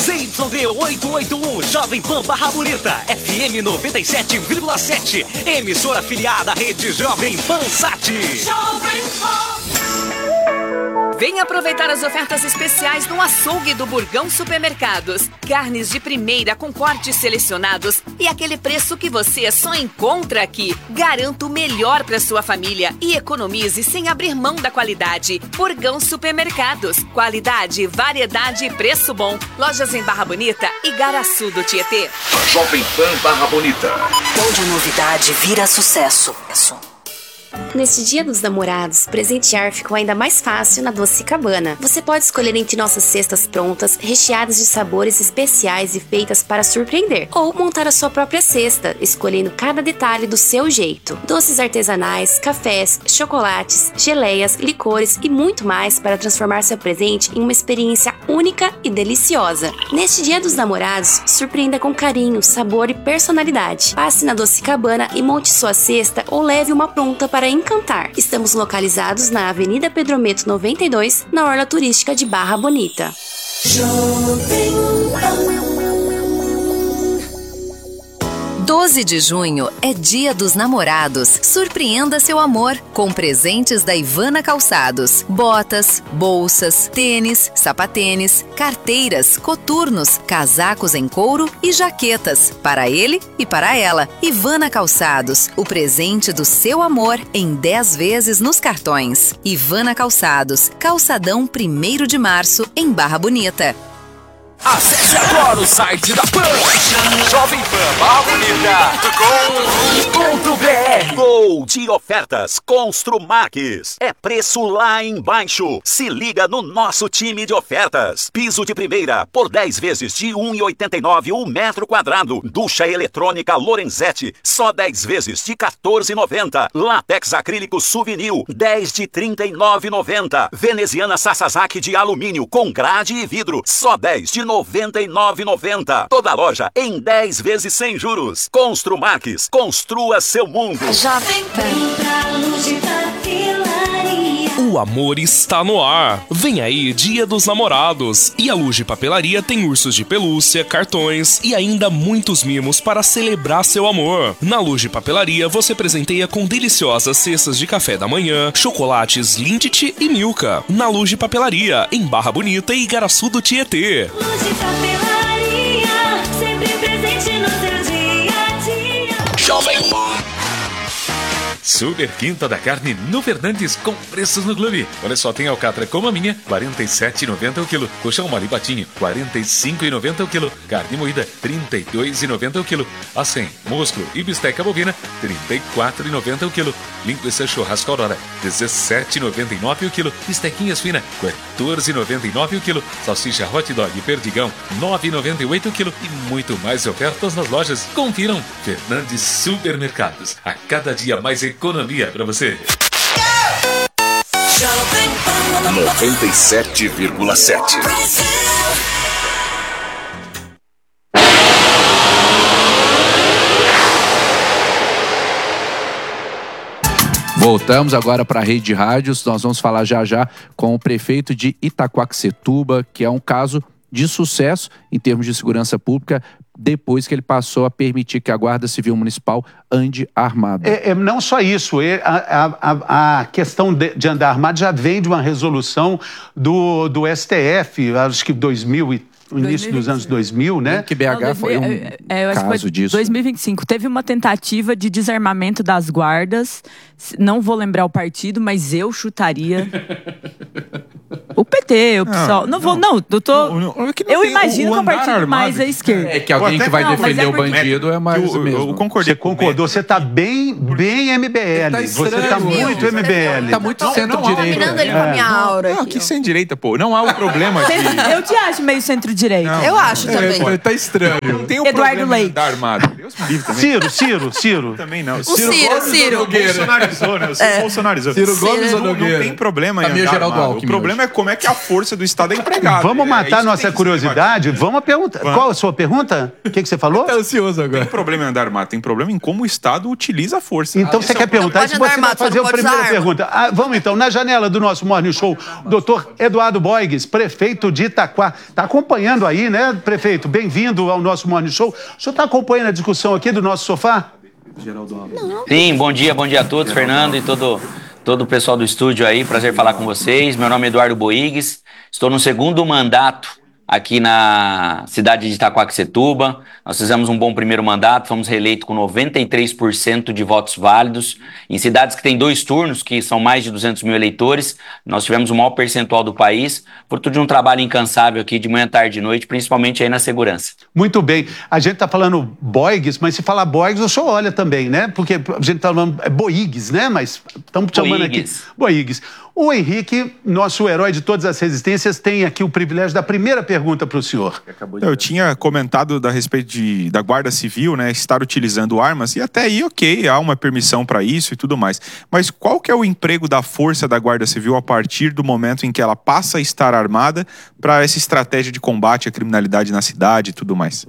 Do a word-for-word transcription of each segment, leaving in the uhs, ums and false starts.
Z Y D oitocentos e oitenta e um, Jovem Pan Barra Bonita, F M noventa e sete vírgula sete, emissora afiliada à rede Jovem Pan Sat. Jovem Pan. Vem aproveitar as ofertas especiais no açougue do Burgão Supermercados. Carnes de primeira com cortes selecionados e aquele preço que você só encontra aqui. Garanta o melhor para sua família e economize sem abrir mão da qualidade. Burgão Supermercados. Qualidade, variedade e preço bom. Lojas em Barra Bonita e Garaçu do Tietê. Jovem Pan Barra Bonita. Onde a novidade vira sucesso. Neste Dia dos Namorados, presentear ficou ainda mais fácil na Doce Cabana. Você pode escolher entre nossas cestas prontas, recheadas de sabores especiais e feitas para surpreender, ou montar a sua própria cesta, escolhendo cada detalhe do seu jeito. Doces artesanais, cafés, chocolates, geleias, licores e muito mais para transformar seu presente em uma experiência única e deliciosa. Neste Dia dos Namorados, surpreenda com carinho, sabor e personalidade. Passe na Doce Cabana e monte sua cesta ou leve uma pronta para encantar. Estamos localizados na Avenida Pedrometo noventa e dois, na Orla Turística de Barra Bonita. doze de junho é Dia dos Namorados. Surpreenda seu amor com presentes da Ivana Calçados. Botas, bolsas, tênis, sapatênis, carteiras, coturnos, casacos em couro e jaquetas. Para ele e para ela. Ivana Calçados, o presente do seu amor em dez vezes nos cartões. Ivana Calçados, Calçadão primeiro de março, em Barra Bonita. Acesse agora o site da Pan, jovem pan barra bonita ponto com ponto b r. Gol de ofertas Construmax. É preço lá embaixo. Se liga no nosso time de ofertas. Piso de primeira por dez vezes de um real e oitenta e nove centavos o metro quadrado. Ducha eletrônica Lorenzetti, só dez vezes de quatorze reais e noventa centavos. Látex acrílico Souvenir, dez de trinta e nove reais e noventa centavos. Veneziana Sasazaki de alumínio com grade e vidro, só dez de noventa e nove reais e noventa centavos. Toda loja em dez vezes sem juros. Construmax, construa seu mundo. Jovem O amor está no ar. Vem aí Dia dos Namorados. E a Luge Papelaria tem ursos de pelúcia, cartões e ainda muitos mimos para celebrar seu amor. Na Luge Papelaria você presenteia com deliciosas cestas de café da manhã, chocolates Lindt e Milka. Na Luge Papelaria, em Barra Bonita e Igaraçu do Tietê. Luge Papelaria, sempre presente no seu dia a dia. Jovem Super Quinta da Carne no Fernandes com preços no clube. Olha só, tem alcatra como a minha, quarenta e sete reais e noventa centavos o quilo. Colchão mole batinho, quarenta e cinco reais e noventa centavos o quilo. Carne moída, trinta e dois reais e noventa centavos o quilo. Acém, músculo e bisteca bovina, trinta e quatro reais e noventa centavos o quilo. Linguiça churrasco Aurora, dezessete reais e noventa e nove centavos o quilo. Bistequinhas fina, quatorze reais e noventa e nove centavos o quilo. Salsicha hot dog e perdigão, nove reais e noventa e oito centavos o quilo. E muito mais ofertas nas lojas. Confiram, Fernandes Supermercados. A cada dia mais economia para você. noventa e sete vírgula sete. Voltamos agora para a Rede de Rádios. Nós vamos falar já já com o prefeito de Itaquaquecetuba, que é um caso de sucesso em termos de segurança pública, depois que ele passou a permitir que a Guarda Civil Municipal ande armada. É, é, não só isso, é, a, a, a questão de, de andar armado já vem de uma resolução do, do S T F, acho que dois mil e no início dos anos dois mil, né? Que B H não, foi um é, é, caso disso. dois mil e vinte e cinco. Teve uma tentativa de desarmamento das guardas. Não vou lembrar o partido, mas eu chutaria... O P T, o PSOL. Não, não vou, não. Eu, tô, não, não, é não eu imagino que é um partido armado, mais à esquerda. É que alguém que vai não, defender é o bandido é mais eu, mesmo. Eu concordei. Você concordou, você tá bem, bem M B L. Tá você tá muito M B L. Tá muito centro-direita. Não, ele com a minha aura. Não, que centro-direita, pô. Não há o problema de... Eu te acho meio centro-direita. Eu acho também. É, tá estranho. Não tem o Eduardo problema Leite. de andar armado. Eu Deus me livre também. Ciro, Ciro, Ciro. Também não. O Ciro, Ciro. Ciro. Bolsonarizou, né? O Ciro É. bolsonarizou. Ciro Gomes ou não, não Nogueira? tem problema em Tá meio andar Geraldo armado. O Alckmin problema é como é que a força do Estado é empregada. Vamos É matar isso que nossa tem que ser curiosidade? Vamos a pergunta. Vamos. Qual a sua pergunta? O que, que você falou? Tá ansioso Não tem problema em andar armado, tem problema em como o Estado utiliza a força. Então Ah, você esse é quer o problema. perguntar isso? Você vai fazer a primeira pergunta. Ah, vamos então, na janela do nosso Morning Show, doutor Eduardo Boigues, prefeito de Itaquá. Está acompanhando aí, né, prefeito? Bem-vindo ao nosso Morning Show. O senhor está acompanhando a discussão aqui do nosso sofá? Sim, bom dia, bom dia a todos, Fernando e todo, todo o pessoal do estúdio aí, prazer falar com vocês. Meu nome é Eduardo Boigues, estou no segundo mandato aqui na cidade de Itaquaquecetuba. Nós fizemos um bom primeiro mandato, fomos reeleitos com noventa e três por cento de votos válidos. Em cidades que têm dois turnos, que são mais de duzentos mil eleitores, nós tivemos o maior percentual do país, fruto de um trabalho incansável aqui de manhã, tarde e noite, principalmente aí na segurança. Muito bem. A gente está falando Boigues, mas se falar Boigues, o senhor olha também, né? Porque a gente está falando é Boigues, né? Mas estamos chamando Boigues. aqui Boigues. O Henrique, nosso herói de todas as resistências, tem aqui o privilégio da primeira pergunta para o senhor. Eu tinha comentado a respeito de, da Guarda Civil, né, estar utilizando armas, e até aí, ok, há uma permissão para isso e tudo mais. Mas qual que é o emprego da força da Guarda Civil a partir do momento em que ela passa a estar armada para essa estratégia de combate à criminalidade na cidade e tudo mais?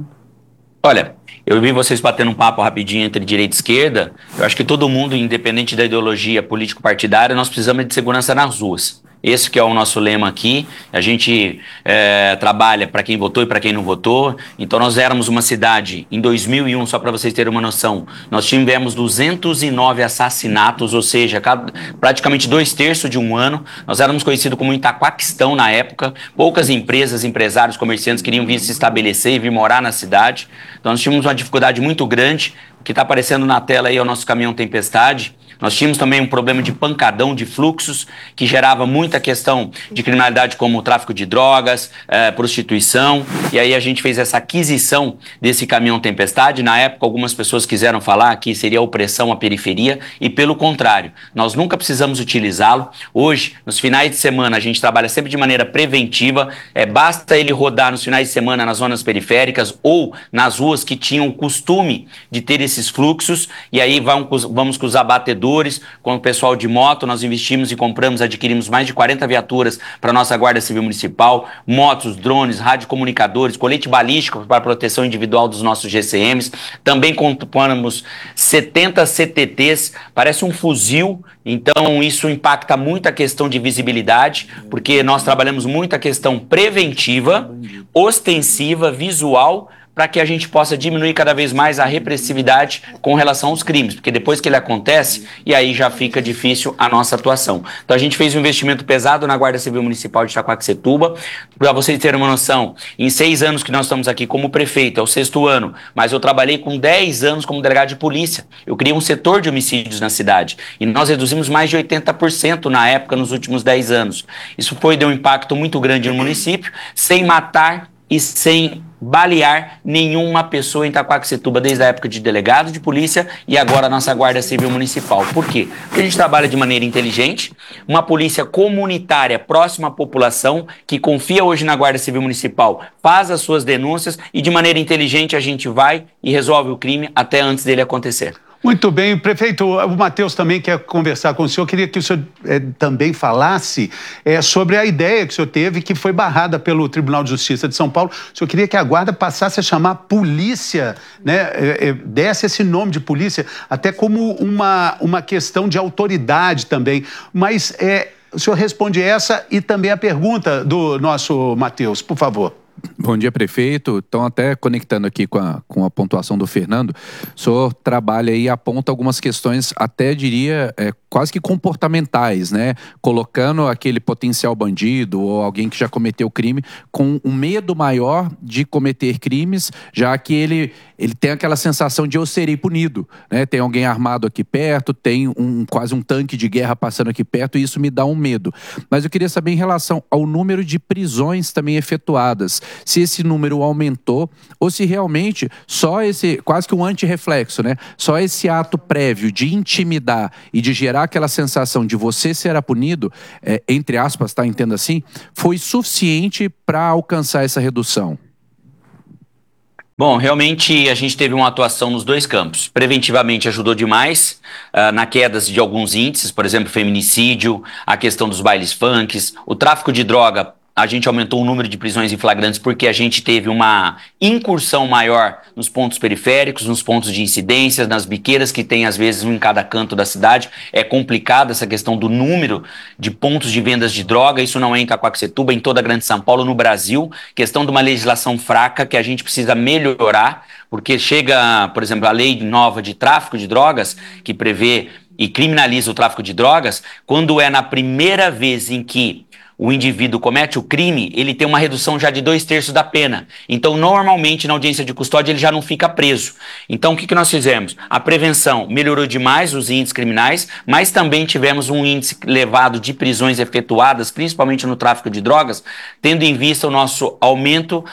Olha, eu vi vocês batendo um papo rapidinho entre direita e esquerda. Eu acho que todo mundo, independente da ideologia político-partidária, nós precisamos de segurança nas ruas. Esse que é o nosso lema aqui. A gente é, trabalha para quem votou e para quem não votou. Então nós éramos uma cidade, em dois mil e um, só para vocês terem uma noção, nós tivemos duzentos e nove assassinatos, ou seja, cada, praticamente dois terços de um ano. Nós éramos conhecidos como Itaquaquistão na época. Poucas empresas, empresários, comerciantes queriam vir se estabelecer e vir morar na cidade. Então nós tínhamos uma dificuldade muito grande. O que está aparecendo na tela aí é o nosso caminhão Tempestade. Nós tínhamos também um problema de pancadão de fluxos, que gerava muita questão de criminalidade como tráfico de drogas, eh, prostituição. E aí a gente fez essa aquisição desse caminhão Tempestade. Na época, algumas pessoas quiseram falar que seria opressão à periferia, e pelo contrário, nós nunca precisamos utilizá-lo. Hoje, nos finais de semana, a gente trabalha sempre de maneira preventiva. É, basta ele rodar nos finais de semana nas zonas periféricas ou nas ruas que tinham o costume de ter esses fluxos, e aí vamos, vamos com os abatedores, com o pessoal de moto. Nós investimos e compramos, adquirimos mais de quarenta viaturas para a nossa Guarda Civil Municipal, motos, drones, radiocomunicadores, colete balístico para proteção individual dos nossos G C Ms. Também compramos setenta C T Ts, parece um fuzil. Então isso impacta muito a questão de visibilidade, porque nós trabalhamos muito a questão preventiva, ostensiva, visual, para que a gente possa diminuir cada vez mais a repressividade com relação aos crimes, porque depois que ele acontece, e aí já fica difícil a nossa atuação. Então a gente fez um investimento pesado na Guarda Civil Municipal de Itaquaquecetuba. Para vocês terem uma noção, em seis anos que nós estamos aqui como prefeito, é o sexto ano, mas eu trabalhei com dez anos como delegado de polícia. Eu criei um setor de homicídios na cidade, e nós reduzimos mais de oitenta por cento na época, nos últimos dez anos. Isso foi, deu um impacto muito grande no município, sem matar e sem balear nenhuma pessoa em Itaquaquecetuba, desde a época de delegado de polícia e agora a nossa Guarda Civil Municipal. Por quê? Porque a gente trabalha de maneira inteligente, uma polícia comunitária próxima à população, que confia hoje na Guarda Civil Municipal, faz as suas denúncias e de maneira inteligente a gente vai e resolve o crime até antes dele acontecer. Muito bem, prefeito, o Matheus também quer conversar com o senhor. Queria que o senhor é, também falasse é, sobre a ideia que o senhor teve, que foi barrada pelo Tribunal de Justiça de São Paulo. O senhor queria que a guarda passasse a chamar polícia, né, é, é, desse esse nome de polícia, até como uma, uma questão de autoridade também. Mas é, o senhor responde essa e também a pergunta do nosso Matheus, por favor. Bom dia, prefeito. Então, até conectando aqui com a, com a pontuação do Fernando, o senhor trabalha e aponta algumas questões, até diria, é, quase que comportamentais, né? Colocando aquele potencial bandido ou alguém que já cometeu crime com um medo maior de cometer crimes, já que ele, ele tem aquela sensação de eu serei punido, né? Tem alguém armado aqui perto, tem um, quase um tanque de guerra passando aqui perto, e isso me dá um medo. Mas eu queria saber em relação ao número de prisões também efetuadas, se esse número aumentou ou se realmente só esse, quase que um antirreflexo, né? Só esse ato prévio de intimidar e de gerar aquela sensação de você será punido, é, entre aspas, tá? Entenda assim, foi suficiente para alcançar essa redução? Bom, realmente a gente teve uma atuação nos dois campos. Preventivamente ajudou demais uh, na queda de alguns índices, por exemplo, feminicídio, a questão dos bailes funks, o tráfico de droga. A gente aumentou o número de prisões em flagrantes porque a gente teve uma incursão maior nos pontos periféricos, nos pontos de incidências, nas biqueiras que tem às vezes um em cada canto da cidade. É complicado essa questão do número de pontos de vendas de droga, isso não é em Itaquaquecetuba, em toda a Grande São Paulo, no Brasil. Questão de uma legislação fraca que a gente precisa melhorar, porque chega, por exemplo, a lei nova de tráfico de drogas, que prevê e criminaliza o tráfico de drogas, quando é na primeira vez em que o indivíduo comete o crime, ele tem uma redução já de dois terços da pena. Então, normalmente, na audiência de custódia, ele já não fica preso. Então, o que, que nós fizemos? A prevenção melhorou demais os índices criminais, mas também tivemos um índice elevado de prisões efetuadas, principalmente no tráfico de drogas, tendo em vista o nosso aumento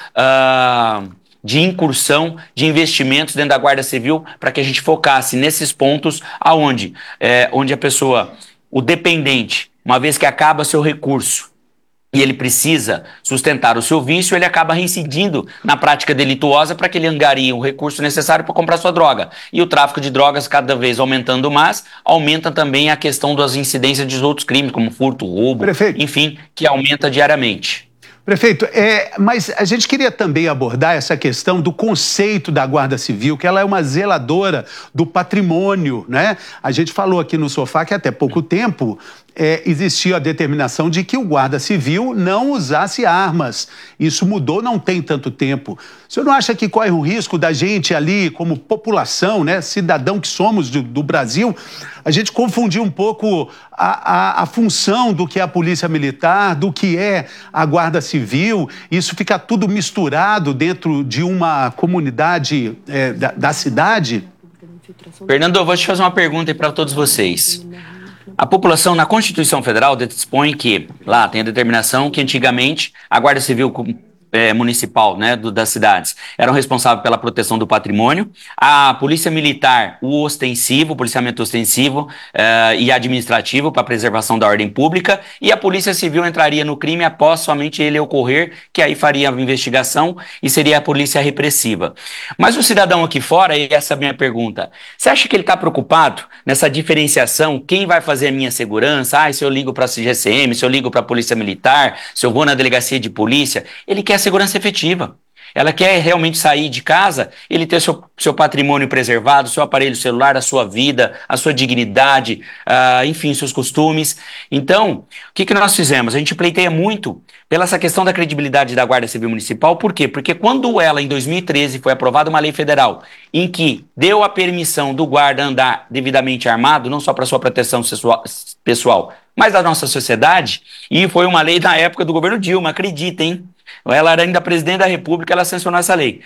uh, de incursão de investimentos dentro da Guarda Civil, para que a gente focasse nesses pontos aonde, é, onde a pessoa, o dependente, uma vez que acaba seu recurso, e ele precisa sustentar o seu vício, ele acaba reincidindo na prática delituosa para que ele angarie o recurso necessário para comprar sua droga. E o tráfico de drogas, cada vez aumentando mais, aumenta também a questão das incidências de outros crimes, como furto, roubo, Prefeito. enfim, que aumenta diariamente. Prefeito, é, mas a gente queria também abordar essa questão do conceito da Guarda Civil, que ela é uma zeladora do patrimônio, né? A gente falou aqui no sofá que até pouco tempo é, existia a determinação de que o Guarda Civil não usasse armas. Isso mudou não tem tanto tempo. O senhor não acha que corre o risco da gente ali, como população, né, cidadão que somos do, do Brasil, a gente confundir um pouco a, a, a função do que é a Polícia Militar, do que é a Guarda Civil, isso fica tudo misturado dentro de uma comunidade é, da, da cidade? Fernando, eu vou te fazer uma pergunta aí para todos vocês. A população, na Constituição Federal, dispõe que, lá tem a determinação que antigamente a Guarda Civil É, municipal, né, do, das cidades, eram responsáveis pela proteção do patrimônio, a polícia militar, o ostensivo, o policiamento ostensivo é, e administrativo para a preservação da ordem pública, e a polícia civil entraria no crime após somente ele ocorrer, que aí faria a investigação e seria a polícia repressiva. Mas o cidadão aqui fora, e essa é a minha pergunta, você acha que ele está preocupado nessa diferenciação, quem vai fazer a minha segurança, ah, se eu ligo para a G C M, se eu ligo para a polícia militar, se eu vou na delegacia de polícia, ele quer segurança efetiva. Ela quer realmente sair de casa, ele ter seu, seu patrimônio preservado, seu aparelho celular, a sua vida, a sua dignidade, uh, enfim, seus costumes. Então, o que, que nós fizemos? A gente pleiteia muito pela essa questão da credibilidade da Guarda Civil Municipal. Por quê? Porque quando ela, em dois mil e treze, foi aprovada uma lei federal em que deu a permissão do guarda andar devidamente armado, não só para sua proteção pessoal, mas da nossa sociedade, e foi uma lei da época do governo Dilma, acreditem, ela era ainda presidente da República, ela sancionou essa lei.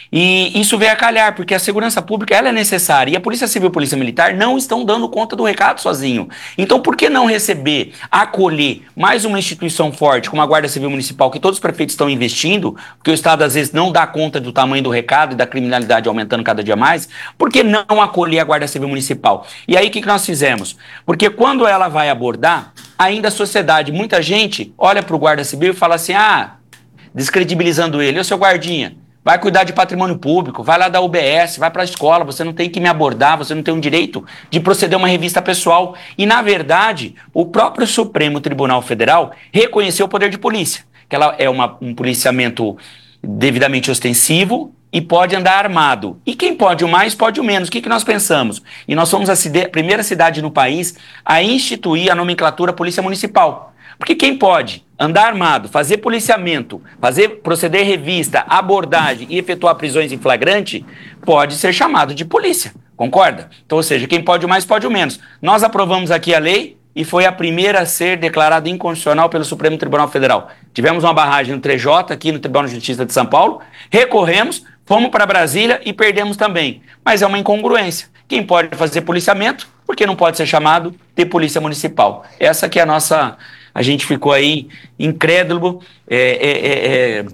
E isso veio a calhar, porque a segurança pública ela é necessária, e a Polícia Civil e a Polícia Militar não estão dando conta do recado sozinho. Então, por que não receber, acolher mais uma instituição forte, como a Guarda Civil Municipal, que todos os prefeitos estão investindo, porque o Estado às vezes não dá conta do tamanho do recado e da criminalidade aumentando cada dia mais, por que não acolher a Guarda Civil Municipal? E aí, o que que nós fizemos? Porque quando ela vai abordar, ainda a sociedade, muita gente olha para o Guarda Civil e fala assim, ah, descredibilizando ele, ô seu guardinha, vai cuidar de patrimônio público, vai lá da U B S, vai para a escola, você não tem que me abordar, você não tem o direito de proceder a uma revista pessoal. E, na verdade, o próprio Supremo Tribunal Federal reconheceu o poder de polícia, que ela é uma, um policiamento devidamente ostensivo e pode andar armado. E quem pode o mais, pode o menos. O que, que nós pensamos? E nós somos a cide- primeira cidade no país a instituir a nomenclatura Polícia Municipal. Porque quem pode andar armado, fazer policiamento, fazer, proceder revista, abordagem e efetuar prisões em flagrante, pode ser chamado de polícia, concorda? Então, ou seja, quem pode o mais, pode o menos. Nós aprovamos aqui a lei e foi a primeira a ser declarada inconstitucional pelo Supremo Tribunal Federal. Tivemos uma barragem no T J, aqui no Tribunal de Justiça de São Paulo, recorremos, fomos para Brasília e perdemos também. Mas é uma incongruência. Quem pode fazer policiamento, porque não pode ser chamado de polícia municipal. Essa que é a nossa... A gente ficou aí incrédulo, é, é, é,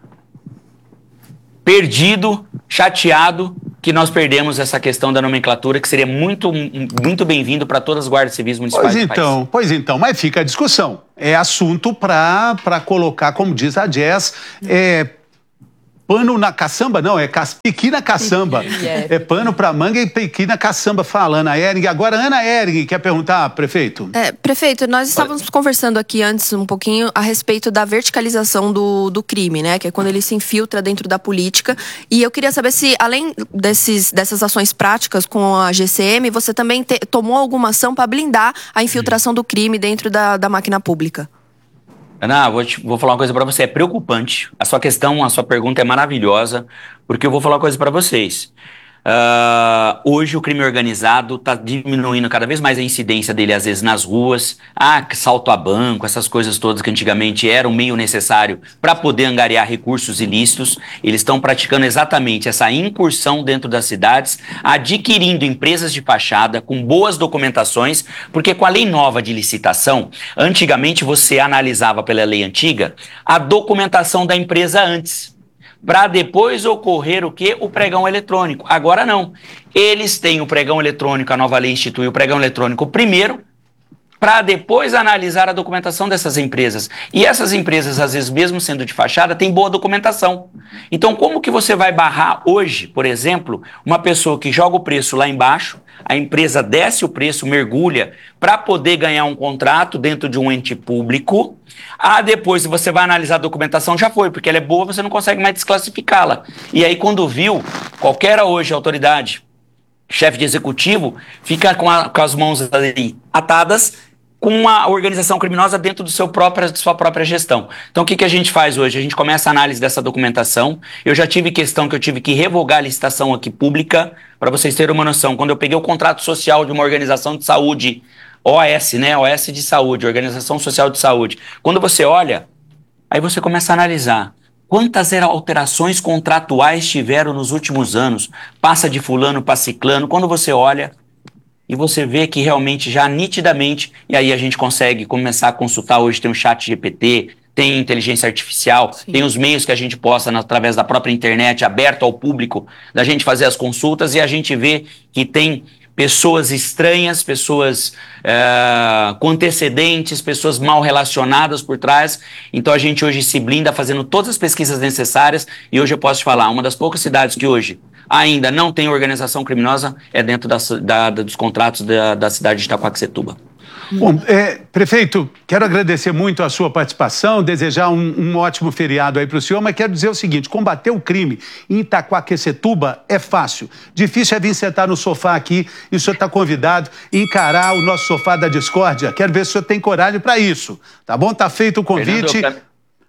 perdido, chateado, que nós perdemos essa questão da nomenclatura, que seria muito, muito bem-vindo para todas as guardas civis municipais pois do então, país. Pois então, mas fica a discussão. É assunto para colocar, como diz a Jess, é, pano na caçamba, não, é ca... piqui na caçamba. É pano pra manga e piqui na caçamba, fala Ana Ering. Agora, Ana Ering quer perguntar, prefeito? É, prefeito, nós estávamos conversando aqui antes um pouquinho a respeito da verticalização do, do crime, né? Que é quando ele se infiltra dentro da política. E eu queria saber se, além desses, dessas ações práticas com a G C M, você também te, tomou alguma ação para blindar a infiltração do crime dentro da, da máquina pública. Ana, vou, te, vou falar uma coisa pra você, é preocupante. A sua questão, a sua pergunta é maravilhosa, porque eu vou falar uma coisa pra vocês. Uh, hoje o crime organizado está diminuindo cada vez mais a incidência dele, às vezes nas ruas, ah, salto a banco, essas coisas todas que antigamente eram meio necessário para poder angariar recursos ilícitos. Eles estão praticando exatamente essa incursão dentro das cidades, adquirindo empresas de fachada com boas documentações, porque com a lei nova de licitação, antigamente você analisava pela lei antiga a documentação da empresa antes, para depois ocorrer o quê? O pregão eletrônico. Agora não. Eles têm o pregão eletrônico, a nova lei institui o pregão eletrônico primeiro, para depois analisar a documentação dessas empresas. E essas empresas, às vezes, mesmo sendo de fachada, têm boa documentação. Então, como que você vai barrar hoje, por exemplo, uma pessoa que joga o preço lá embaixo, a empresa desce o preço, mergulha, para poder ganhar um contrato dentro de um ente público. Ah, depois você vai analisar a documentação, já foi, porque ela é boa, você não consegue mais desclassificá-la. E aí, quando viu, qualquer hoje autoridade, chefe de executivo, fica com, a, com as mãos ali atadas, com uma organização criminosa dentro do seu própria, de sua própria gestão. Então, o que, que a gente faz hoje? A gente começa a análise dessa documentação. Eu já tive questão que eu tive que revogar a licitação aqui pública, para vocês terem uma noção. Quando eu peguei o contrato social de uma organização de saúde, O S, né? O S de saúde, Organização Social de Saúde. Quando você olha, aí você começa a analisar. Quantas alterações contratuais tiveram nos últimos anos? Passa de fulano para ciclano. Quando você olha e você vê que realmente já nitidamente, e aí a gente consegue começar a consultar. Hoje tem o chat G P T, tem inteligência artificial, Sim. tem os meios que a gente possa, através da própria internet, aberto ao público, da gente fazer as consultas, e a gente vê que tem pessoas estranhas, pessoas é, com antecedentes, pessoas mal relacionadas por trás. Então a gente hoje se blinda fazendo todas as pesquisas necessárias, e hoje eu posso te falar, uma das poucas cidades que hoje ainda não tem organização criminosa é dentro da, da, dos contratos da, da cidade de Itaquaquecetuba. Bom, é, prefeito, quero agradecer muito a sua participação, desejar um, um ótimo feriado aí para o senhor, mas quero dizer o seguinte, combater o crime em Itaquaquecetuba é fácil. Difícil é vir sentar no sofá aqui e o senhor está convidado a encarar o nosso sofá da discórdia. Quero ver se o senhor tem coragem para isso, tá bom? Tá feito o convite. Fernando,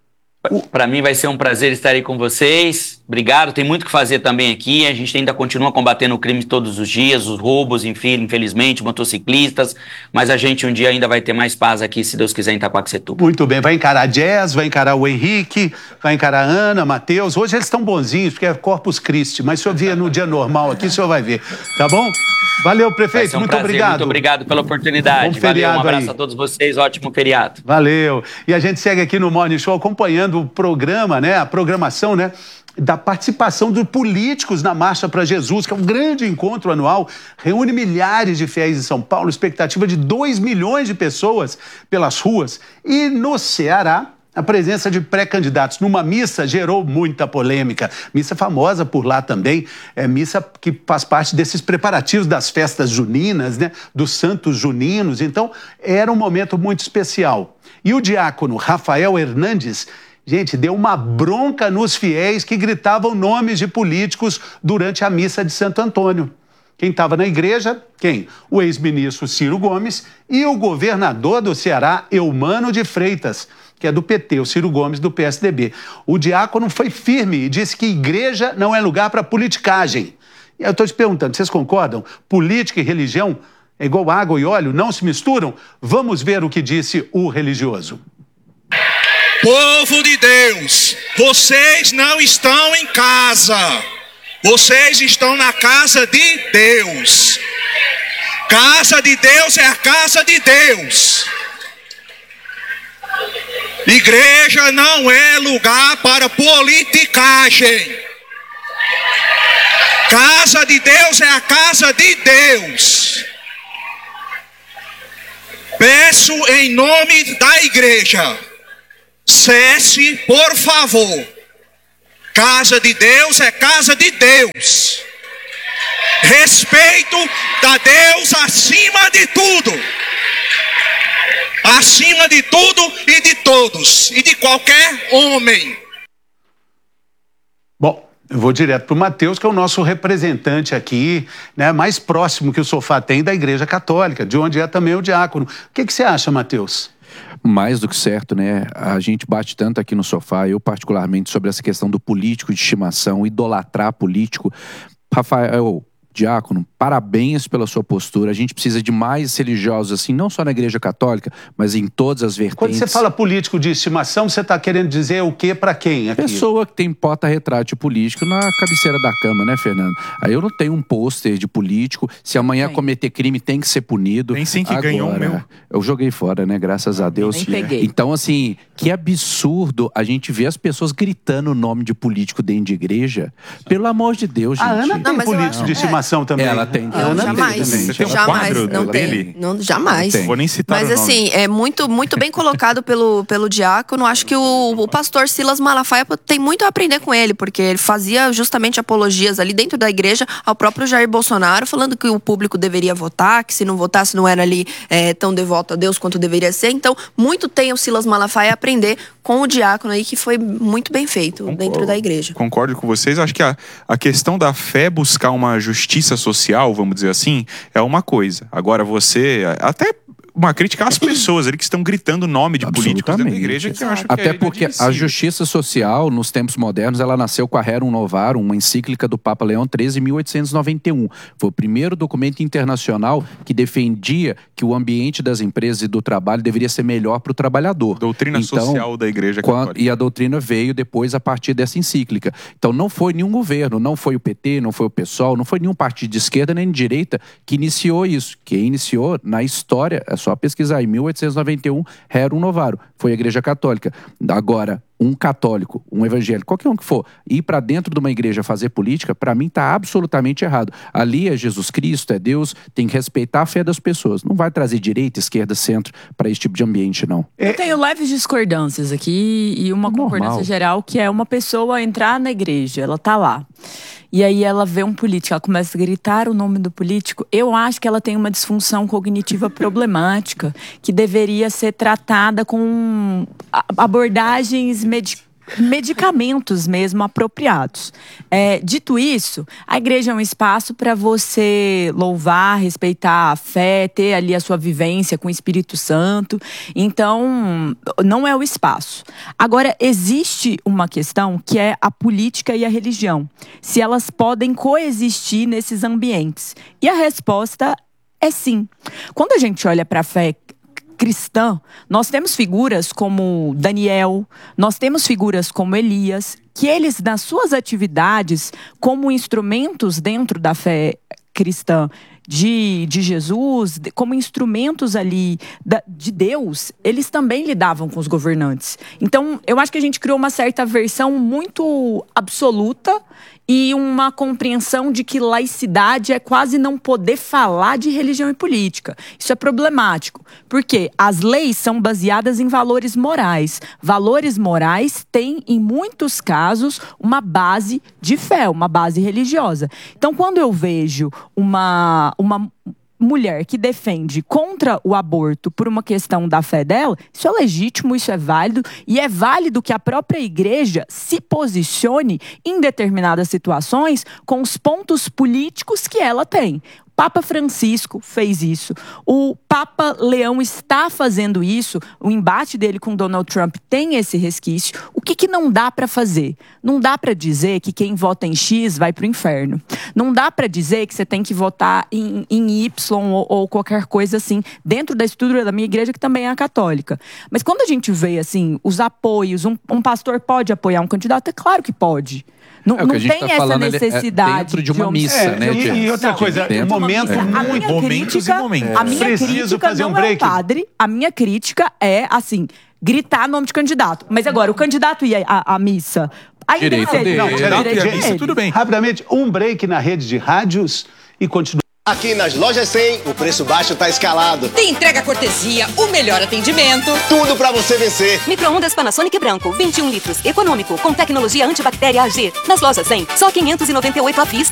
para mim vai ser um prazer estar aí com vocês. Obrigado, tem muito o que fazer também aqui. A gente ainda continua combatendo o crime todos os dias, os roubos, enfim, infelizmente, motociclistas. Mas a gente um dia ainda vai ter mais paz aqui, se Deus quiser, em Itaquaquecetuba. Muito bem, vai encarar Jazz, vai encarar o Henrique, vai encarar a Ana, Matheus. Hoje eles estão bonzinhos, porque é Corpus Christi, mas se eu vier no dia normal aqui, o senhor vai ver, tá bom? Valeu, prefeito, um muito prazer, obrigado. Muito obrigado pela oportunidade. Bom feriado. Valeu, um abraço aí. a todos vocês, ótimo feriado. Valeu. E a gente segue aqui no Morning Show acompanhando o programa, né, a programação, né, da participação dos políticos na Marcha para Jesus, que é um grande encontro anual, reúne milhares de fiéis em São Paulo, expectativa de dois milhões de pessoas pelas ruas. E no Ceará, a presença de pré-candidatos numa missa gerou muita polêmica. Missa famosa por lá também, é missa que faz parte desses preparativos das festas juninas, né, dos santos juninos. Então, era um momento muito especial. E o diácono Rafael Hernandes, gente, deu uma bronca nos fiéis que gritavam nomes de políticos durante a missa de Santo Antônio. Quem estava na igreja? Quem? O ex-ministro Ciro Gomes e o governador do Ceará, Eumano de Freitas, que é do P T, o Ciro Gomes do P S D B. O diácono foi firme e disse que igreja não é lugar para politicagem. E eu estou te perguntando, vocês concordam? Política e religião é igual água e óleo, não se misturam? Vamos ver o que disse o religioso. Povo de Deus, vocês não estão em casa. Vocês estão na casa de Deus. Casa de Deus é a casa de Deus. Igreja não é lugar para politicagem. Casa de Deus é a casa de Deus. Peço em nome da igreja, cesse, por favor, Casa de Deus é casa de Deus. Respeito a Deus acima de tudo. Acima de tudo e de todos. E de qualquer homem. Bom, eu vou direto para o Matheus, que é o nosso representante aqui, né, mais próximo que o Sofá tem da Igreja Católica, de onde é também o diácono. O que, que você acha, Matheus? Mais do que certo, né? A gente bate tanto aqui no Sofá, eu particularmente, sobre essa questão do político de estimação, idolatrar político. Rafael, diácono, parabéns pela sua postura. A gente precisa de mais religiosos assim, não só na Igreja Católica, mas em todas as vertentes. Quando você fala político de estimação, você está querendo dizer o que para quem aqui? Pessoa que tem porta-retrato político na cabeceira da cama, né, Fernando? Aí eu não tenho um pôster de político. Se amanhã tem. cometer crime, tem que ser punido. Tem sim que Agora, ganhou o meu. Eu joguei fora, né? Graças a Deus. Nem peguei. Então, assim, que absurdo a gente ver as pessoas gritando o nome de político dentro de igreja. Pelo amor de Deus, gente. A Ana tem Não, político acho- de estimação também. Ela tem. Não, Ana jamais. tem Você tem um jamais, quadro não tem. dele? Não, jamais. Não tem. Vou nem citar Mas o nome. assim, é muito, muito bem colocado pelo, pelo diácono. Acho que o, o pastor Silas Malafaia tem muito a aprender com ele, porque ele fazia justamente apologias ali dentro da igreja ao próprio Jair Bolsonaro, falando que o público deveria votar, que se não votasse não era ali é, tão devoto a Deus quanto deveria ser. Então, muito tem o Silas Malafaia a aprender com o diácono aí, que foi muito bem feito Concordo. dentro da igreja. Concordo com vocês. Acho que a, a questão da fé buscar uma justiça social, vamos dizer assim, é uma coisa. Agora você, até uma crítica às pessoas ali que estão gritando o nome de políticos dentro da igreja, que eu acho que Até é porque a inadmissível. justiça social, nos tempos modernos, ela nasceu com a Rerum Novarum, uma encíclica do Papa Leão treze, em mil oitocentos e noventa e um. Foi o primeiro documento internacional que defendia que o ambiente das empresas e do trabalho deveria ser melhor para o trabalhador. Doutrina Então, social da Igreja Quando- Católica. E a doutrina veio depois a partir dessa encíclica. Então não foi nenhum governo, não foi o P T, não foi o PSOL, não foi nenhum partido de esquerda nem de direita que iniciou isso. Quem iniciou na história, é só pesquisar, em mil oitocentos e noventa e um, Rerum Novarum, foi a Igreja Católica. Agora, um católico, um evangélico, qualquer um que for, ir para dentro de uma igreja fazer política, para mim tá absolutamente errado. Ali é Jesus Cristo, é Deus, tem que respeitar a fé das pessoas. Não vai trazer direita, esquerda, centro para esse tipo de ambiente, não. Eu tenho leves discordâncias aqui e uma Normal. concordância geral, que é uma pessoa entrar na igreja, ela tá lá. E aí ela vê um político, ela começa a gritar o nome do político. Eu acho que ela tem uma disfunção cognitiva problemática, que deveria ser tratada com a- abordagens medicais. Medicamentos mesmo apropriados. É, dito isso, a igreja é um espaço para você louvar, respeitar a fé, ter ali a sua vivência com o Espírito Santo. Então, não é o espaço. Agora, existe uma questão que é a política e a religião. Se elas podem coexistir nesses ambientes. E a resposta é sim. Quando a gente olha para a fé cristã, nós temos figuras como Daniel, nós temos figuras como Elias, que eles, nas suas atividades, como instrumentos dentro da fé cristã de, de Jesus, de- como instrumentos ali da- de Deus, eles também lidavam com os governantes. Então, eu acho que a gente criou uma certa versão muito absoluta e uma compreensão de que laicidade é quase não poder falar de religião e política. Isso é problemático, porque as leis são baseadas em valores morais. Valores morais têm, em muitos casos, uma base de fé, uma base religiosa. Então, quando eu vejo uma, uma mulher que defende contra o aborto por uma questão da fé dela, isso é legítimo, isso é válido, e é válido que a própria igreja se posicione em determinadas situações com os pontos políticos que ela tem. O Papa Francisco fez isso. O Papa Leão está fazendo isso. O embate dele com Donald Trump tem esse resquício. O que, que não dá para fazer? Não dá para dizer que quem vota em X vai para o inferno. Não dá para dizer que você tem que votar em, em Y ou, ou qualquer coisa assim, dentro da estrutura da minha igreja, que também é a católica. Mas quando a gente vê assim, os apoios, um, um pastor pode apoiar um candidato? É claro que pode. Não, É, o que não a gente tem tá essa falando ali é necessidade. dentro de uma um- missa, É, né, e- Tia? e outra coisa, Dentro- um momento A minha muito... momentos crítica, e momentos. A minha Preciso crítica fazer um não é o break. padre, a minha crítica é, assim, gritar nome de candidato. Mas agora, o candidato ia à, à missa... Aí Direito dele. dele. Não, Direito peraí, dele. gente, tudo bem. Rapidamente, um break na rede de rádios e continua. Aqui nas lojas cem, o preço baixo tá escalado. Tem entrega cortesia, o melhor atendimento. Tudo pra você vencer. Micro-ondas Panasonic branco, vinte e um litros, econômico, com tecnologia antibactéria A G. Nas lojas cem, só quinhentos e noventa e oito à vista.